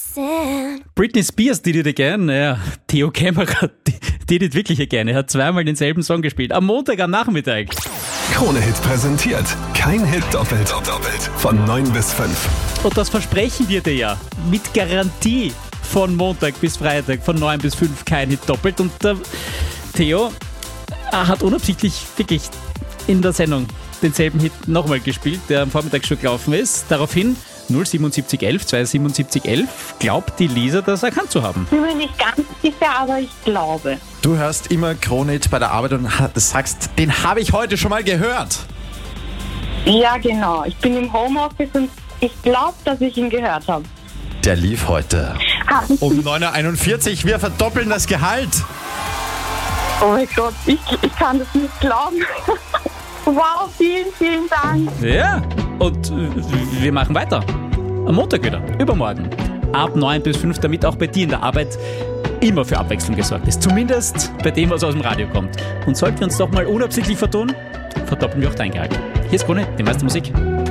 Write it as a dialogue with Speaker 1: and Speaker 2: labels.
Speaker 1: Britney Spears, die dir gerne, naja, Theo Kämmerer, die wirklich gerne, hat zweimal denselben Song gespielt. Am Montag am Nachmittag.
Speaker 2: Krone-Hit präsentiert. Kein Hit doppelt. Von 9 bis 5.
Speaker 1: Und das versprechen wir dir ja. Mit Garantie von Montag bis Freitag, von 9 bis 5, kein Hit doppelt. Und der Theo hat unabsichtlich wirklich in der Sendung denselben Hit nochmal gespielt, der am Vormittag schon gelaufen ist. Daraufhin 07711 27711 glaubt die Lisa, das erkannt zu haben.
Speaker 3: Ich bin mir nicht ganz sicher, aber ich glaube.
Speaker 4: Du hörst immer Krone-Hit bei der Arbeit und sagst, den habe ich heute schon mal gehört.
Speaker 3: Ja, genau. Ich bin im Homeoffice und ich glaube, dass ich ihn gehört habe.
Speaker 4: Der lief heute um 9.41 Uhr. Wir verdoppeln das Gehalt.
Speaker 3: Oh mein Gott, ich kann das nicht glauben. Wow, vielen Dank.
Speaker 1: Ja, und wir machen weiter. Am Montag wieder, übermorgen. Ab 9 bis 5, damit auch bei dir in der Arbeit immer für Abwechslung gesorgt ist. Zumindest bei dem, was aus dem Radio kommt. Und sollten wir uns doch mal unabsichtlich vertun, verdoppeln wir auch dein Gehalt. Hier ist Krone, die meiste Musik.